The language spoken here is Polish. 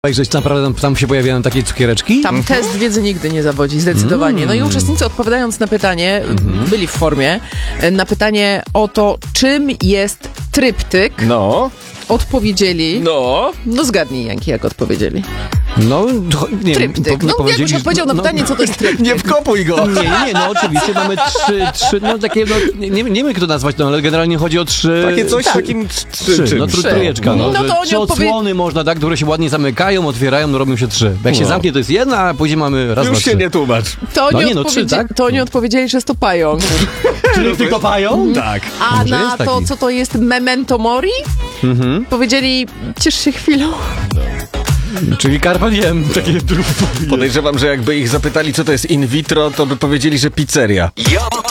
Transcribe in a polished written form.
Że naprawdę tam się pojawiają takie cukiereczki? Tam test wiedzy nigdy nie zawodzi, zdecydowanie. No i uczestnicy, odpowiadając na pytanie, byli w formie, na pytanie o to, czym jest tryptyk, odpowiedzieli... No zgadnij, Janki, jak odpowiedzieli. No, nie tryptyk. No, jakbyś odpowiedział na pytanie, co to jest tryptyk. Nie wkopuj go! Nie, no oczywiście mamy trzy, no takie, no nie wiem jak to nazwać, no ale generalnie chodzi o trzy... Takie coś w takim trzy, no trójeczka, no to oni trzy odsłony można, tak, które się ładnie zamykają, otwierają, no robią się trzy. Jak się zamknie, to jest jedna, a później mamy raz, Już dwa, się trzy. nie tłumacz. To oni odpowiedzieli, że jest to pająk. Czyli tylko pająk? Tak. A Może na jest to, taki. co to jest memento mori, powiedzieli, ciesz się chwilą. Czyli Carpe Diem, takie Podejrzewam, że jakby ich zapytali, co to jest in vitro, to by powiedzieli, że pizzeria.